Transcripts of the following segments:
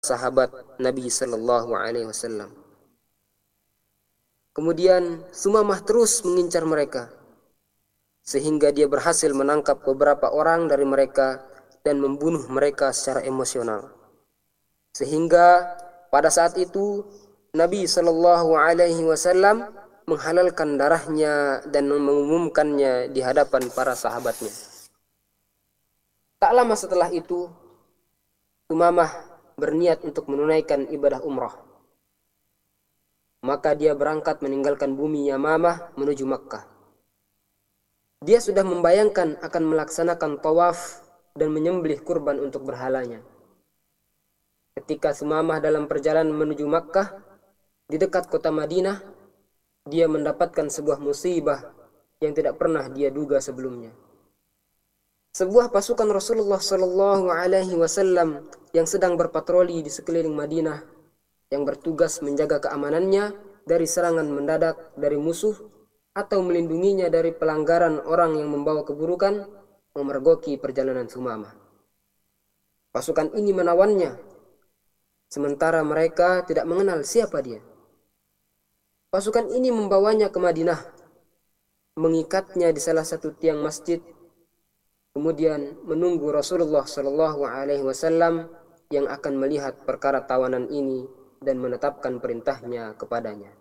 sahabat Nabi Sallallahu Alaihi Wasallam. Kemudian Sumamah terus mengincar mereka, sehingga dia berhasil menangkap beberapa orang dari mereka dan membunuh mereka secara emosional. Sehingga pada saat itu Nabi Sallallahu Alaihi Wasallam menghalalkan darahnya dan mengumumkannya di hadapan para sahabatnya. Tak lama setelah itu, Sumamah berniat untuk menunaikan ibadah umrah. Maka dia berangkat meninggalkan bumi Yamamah menuju Makkah. Dia sudah membayangkan akan melaksanakan tawaf dan menyembelih kurban untuk berhalanya. Ketika Sumamah dalam perjalanan menuju Makkah, di dekat kota Madinah, dia mendapatkan sebuah musibah yang tidak pernah dia duga sebelumnya. Sebuah pasukan Rasulullah Sallallahu Alaihi Wasallam yang sedang berpatroli di sekeliling Madinah, yang bertugas menjaga keamanannya dari serangan mendadak dari musuh atau melindunginya dari pelanggaran orang yang membawa keburukan, memergoki perjalanan Sumamah. Pasukan ini menawannya, sementara mereka tidak mengenal siapa dia. Pasukan ini membawanya ke Madinah, mengikatnya di salah satu tiang masjid, kemudian menunggu Rasulullah Sallallahu Alaihi Wasallam yang akan melihat perkara tawanan ini dan menetapkan perintahnya kepadanya.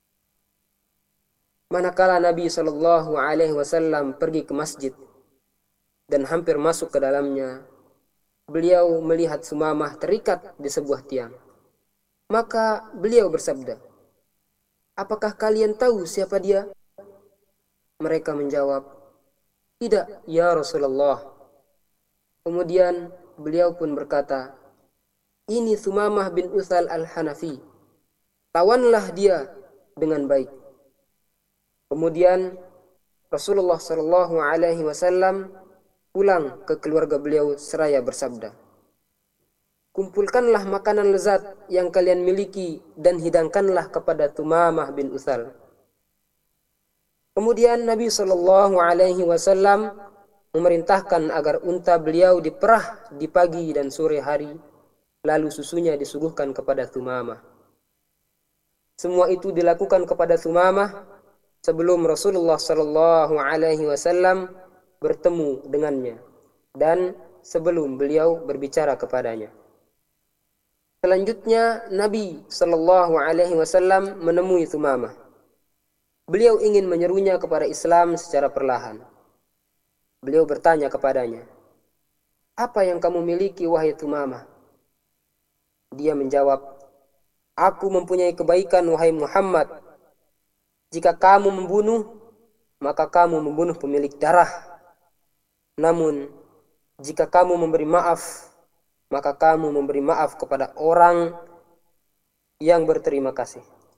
Manakala Nabi Sallallahu Alaihi Wasallam pergi ke masjid dan hampir masuk ke dalamnya, beliau melihat Sumamah terikat di sebuah tiang. Maka beliau bersabda, "Apakah kalian tahu siapa dia?" Mereka menjawab, "Tidak, ya Rasulullah." Kemudian beliau pun berkata, "Ini Sumamah bin Utsal al-Hanafi. Tawanlah dia dengan baik." Kemudian Rasulullah Shallallahu Alaihi Wasallam pulang ke keluarga beliau seraya bersabda, "Kumpulkanlah makanan lezat yang kalian miliki dan hidangkanlah kepada Sumamah bin Utsal." Kemudian Nabi Shallallahu Alaihi Wasallam memerintahkan agar unta beliau diperah di pagi dan sore hari, lalu susunya disuguhkan kepada Sumamah. Semua itu dilakukan kepada Sumamah sebelum Rasulullah Sallallahu Alaihi Wasallam bertemu dengannya dan sebelum beliau berbicara kepadanya. Selanjutnya Nabi Sallallahu Alaihi Wasallam menemui Sumamah. Beliau ingin menyerunya kepada Islam secara perlahan. Beliau bertanya kepadanya, "Apa yang kamu miliki wahai Sumamah?" Dia menjawab, "Aku mempunyai kebaikan wahai Muhammad. Jika kamu membunuh, maka kamu membunuh pemilik darah. Namun, jika kamu memberi maaf, maka kamu memberi maaf kepada orang yang berterima kasih.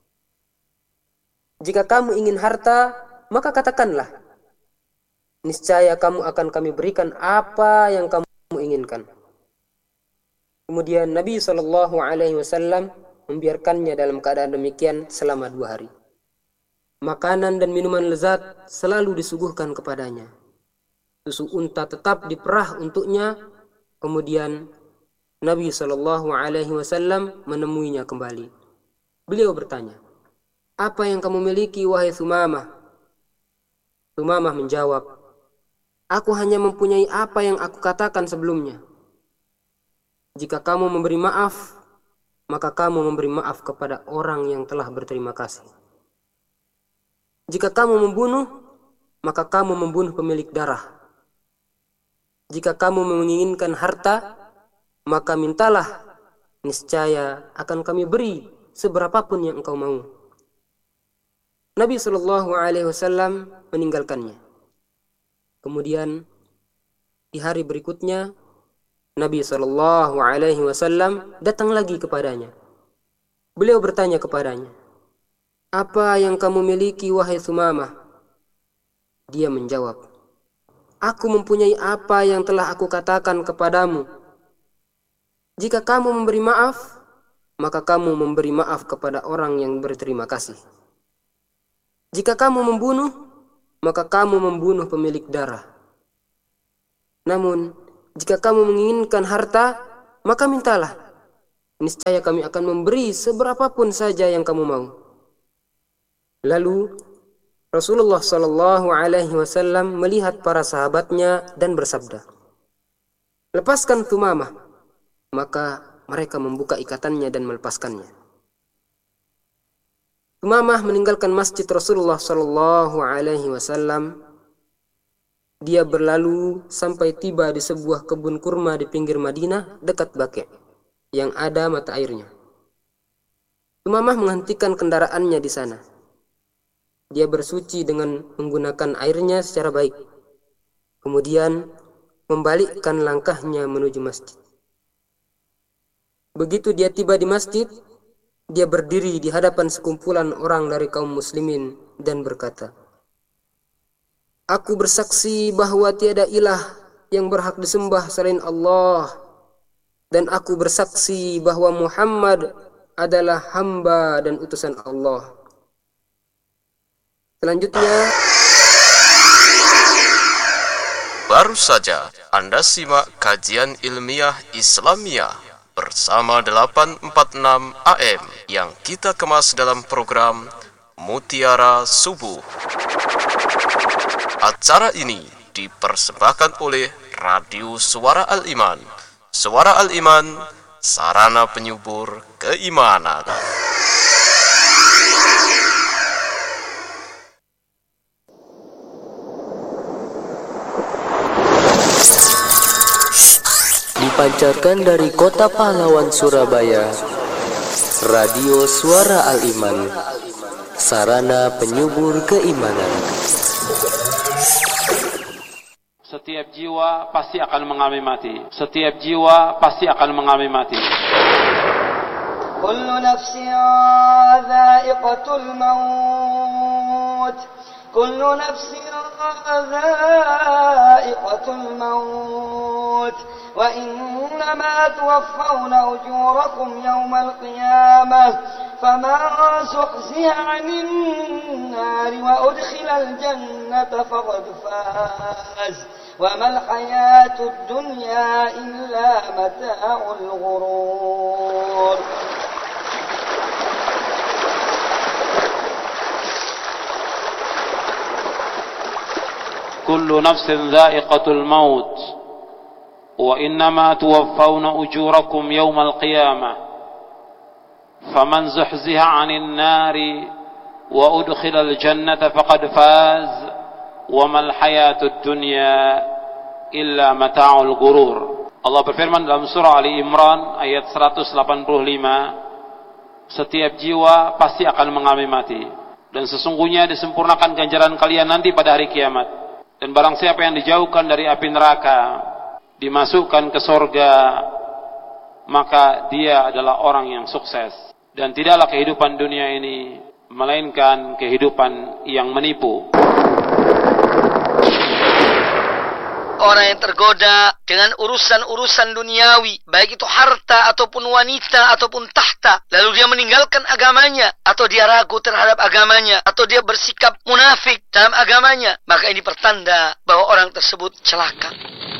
Jika kamu ingin harta, maka katakanlah, niscaya kamu akan kami berikan apa yang kamu inginkan." Kemudian Nabi Shallallahu Alaihi Wasallam membiarkannya dalam keadaan demikian selama 2 hari. Makanan dan minuman lezat selalu disuguhkan kepadanya. Susu unta tetap diperah untuknya. Kemudian Nabi Shallallahu Alaihi Wasallam menemuinya kembali. Beliau bertanya, "Apa yang kamu miliki wahai Sumamah?" Sumamah menjawab, "Aku hanya mempunyai apa yang aku katakan sebelumnya. Jika kamu memberi maaf, maka kamu memberi maaf kepada orang yang telah berterima kasih. Jika kamu membunuh, maka kamu membunuh pemilik darah. Jika kamu menginginkan harta, maka mintalah, niscaya akan kami beri seberapapun yang engkau mau." Nabi Shallallahu Alaihi Wasallam meninggalkannya. Kemudian di hari berikutnya, Nabi Shallallahu Alaihi Wasallam datang lagi kepadanya. Beliau bertanya kepadanya, "Apa yang kamu miliki wahai Sumamah?" Dia menjawab, "Aku mempunyai apa yang telah aku katakan kepadamu. Jika kamu memberi maaf, maka kamu memberi maaf kepada orang yang berterima kasih. Jika kamu membunuh, maka kamu membunuh pemilik darah. Namun, jika kamu menginginkan harta, maka mintalah. niscaya kami akan memberi seberapapun saja yang kamu mau. Lalu Rasulullah Shallallahu Alaihi Wasallam melihat para sahabatnya dan bersabda, lepaskan Thumamah. Maka mereka membuka ikatannya dan melepaskannya. Thumamah meninggalkan masjid Rasulullah Shallallahu Alaihi Wasallam. Dia berlalu sampai tiba di sebuah kebun kurma di pinggir Madinah dekat Baqi' yang ada mata airnya. Thumamah menghentikan kendaraannya di sana. Dia bersuci dengan menggunakan airnya secara baik. Kemudian membalikkan langkahnya menuju masjid. Begitu dia tiba di masjid, dia berdiri di hadapan sekumpulan orang dari kaum muslimin dan berkata, aku bersaksi bahwa tiada ilah yang berhak disembah selain Allah, dan aku bersaksi bahwa Muhammad adalah hamba dan utusan Allah. Selanjutnya, baru saja Anda simak kajian ilmiah Islamiyah bersama 846 AM yang kita kemas dalam program Mutiara Subuh. Acara ini dipersembahkan oleh Radio Suara Al-Iman. Suara Al-Iman, sarana penyubur keimanan. Dipancarkan dari Kota Pahlawan Surabaya, Radio Suara Al-Iman, sarana penyubur keimanan. Setiap jiwa pasti akan mengalami mati. Setiap jiwa pasti akan mengalami mati. Kullu nafsin dha'iqatul maut. Kullu nafsin dha'iqatul maut. Wa innama tuwaffawna ujurakum yawmal qiyamah. فمن زحزح عن النار وأدخل الجنة فقد فاز وما الحياة الدنيا إلا متاع الغرور. كل نفس ذائقة الموت وإنما توفون أجوركم يوم القيامة فمن زحزح عن النار وأدخل الجنة فقد فاز وما الحياة الدنيا إلا متاع الغرور. Allah berfirman dalam surah Ali Imran ayat 185, setiap jiwa pasti akan mengalami mati, dan sesungguhnya disempurnakan ganjaran kalian nanti pada hari kiamat. Dan barang siapa yang dijauhkan dari api neraka, dimasukkan ke surga, maka dia adalah orang yang sukses. Dan tidaklah kehidupan dunia ini melainkan kehidupan yang menipu. Orang yang tergoda dengan urusan-urusan duniawi, baik itu harta ataupun wanita ataupun tahta, lalu dia meninggalkan agamanya, atau dia ragu terhadap agamanya, atau dia bersikap munafik dalam agamanya, maka ini pertanda bahwa orang tersebut celaka.